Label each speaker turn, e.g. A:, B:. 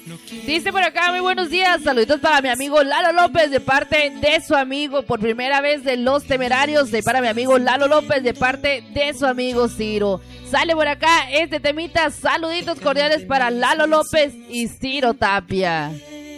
A: Dice por acá, muy buenos días, saluditos para mi amigo Lalo López de parte de su amigo, por primera vez de Los Temerarios, para mi amigo Lalo López de parte de su amigo Ciro. Sale por acá este temita, saluditos cordiales para Lalo López y Ciro Tapia.